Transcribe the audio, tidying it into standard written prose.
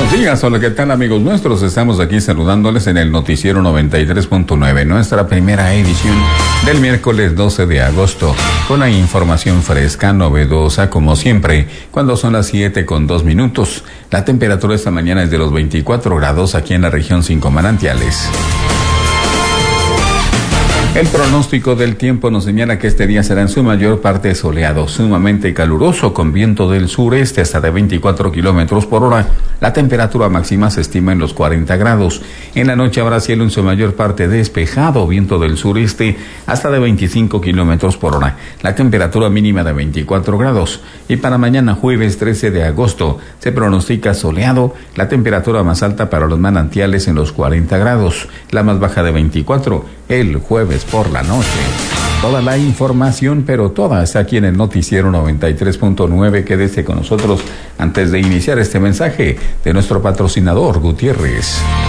Buenos días, hola, ¿qué tal amigos nuestros? Estamos aquí saludándoles en el Noticiero 93.9, nuestra primera edición del miércoles 12 de agosto, con la información fresca, novedosa, como siempre, cuando son las 7:02. La temperatura esta mañana es de los 24 grados aquí en la región 5 Manantiales. El pronóstico del tiempo nos señala que este día será en su mayor parte soleado, sumamente caluroso, con viento del sureste hasta de 24 kilómetros por hora. La temperatura máxima se estima en los 40 grados. En la noche habrá cielo en su mayor parte despejado, viento del sureste hasta de 25 kilómetros por hora. La temperatura mínima de 24 grados. Y para mañana jueves 13 de agosto se pronostica soleado, la temperatura más alta para los manantiales en los 40 grados, la más baja de 24 el jueves por la noche. Toda la información, pero toda, está aquí en el Noticiero 93.9. Quédese con nosotros antes de iniciar este mensaje de nuestro patrocinador Gutiérrez.